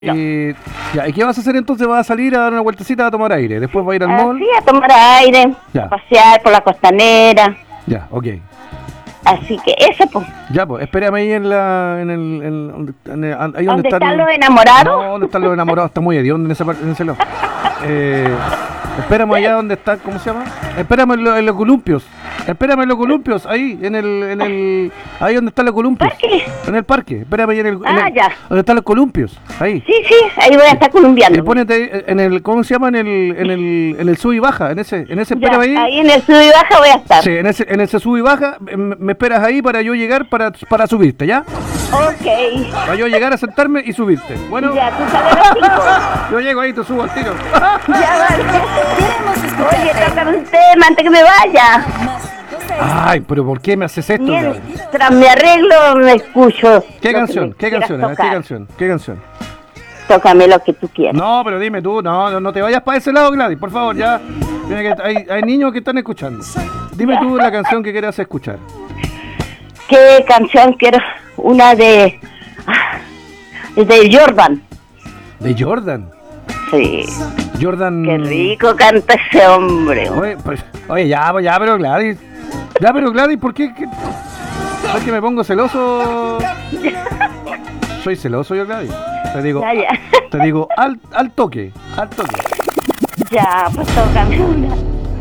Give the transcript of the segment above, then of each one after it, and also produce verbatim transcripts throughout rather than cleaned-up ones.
Eh, ya, ¿y qué vas a hacer entonces? ¿Vas a salir a dar una vueltecita a tomar aire? ¿Después va a ir al Ah, mall? sí, a tomar aire, Ya. a pasear por la costanera. Ya, ok. Así que eso, pues. Ya, pues, espérame ahí en la... En el, en, en el- ahí donde ¿Dónde están, están los enamorados? No, ¿dónde están los enamorados? Está muy hediondo en ese, par- en ese lado. Eh, espérame allá donde está, ¿cómo se llama? Espérame en, lo- en los columpios. Espérame en los columpios, ahí, en el, en el... Ahí donde están los columpios. ¿Parque? En el parque, espérame ahí en el... en Ah, el- ya. Donde están los columpios, ahí. Sí, sí, ahí voy a estar Y columbiando. ponete ahí en el, ¿cómo se llama? En el, en el, en el sub y baja, en ese, en ese, Ya, espérame ahí. ahí en el sub y baja voy a estar. Sí, en ese, en ese sub y baja, me, me esperas ahí para yo llegar para, para subirte, ¿ya? Ok. Para yo llegar a sentarme y subirte. Bueno, Ya, tú sales a las cinco. yo llego ahí y te subo al tiro. Ya, vale. Queremos escucharte. Oye, tócame un tema antes que me vaya. Más cinco seis. Ay, pero ¿por qué me haces esto? Mientras me arreglo, me escucho. ¿Qué lo que canción? me ¿Qué quieras canción? ¿Qué tocar. canción? ¿Qué canción? Tócame lo que tú quieras. No, pero dime tú, no, no, no te vayas para ese lado, Gladys, por favor, ya. Mira que hay, hay niños que están escuchando. Dime tú la canción que quieras escuchar. ¿Qué canción quiero? Una de... ah, de Jordan. De Jordan. Sí. Jordan. Qué rico canta ese hombre. Oye, pues, oye, ya, ya, pero Gladys. Ya, pero Gladys, ¿por qué? ¿Qué? ¿Sabes que me pongo celoso? Soy celoso yo, Gladys. Te digo, Ya, ya. te digo, al, al toque, al toque. Ya, pues tócame una.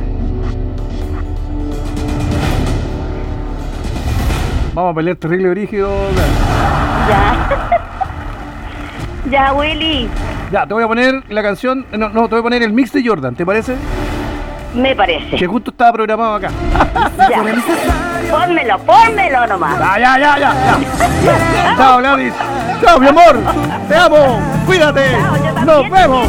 Vamos a pelear terrible brígido, Gladys. Ya. Ya, Willy. Ya, te voy a poner la canción, no, no, te voy a poner el mix de Jordan, ¿te parece? Me parece. Que justo estaba programado acá. Ya. Pónmelo, pónmelo nomás. Ya, ya, ya, ya, ya. Chao, Gladys. Chao, mi amor. Te amo. Cuídate. Chao, yo también Nos te vemos.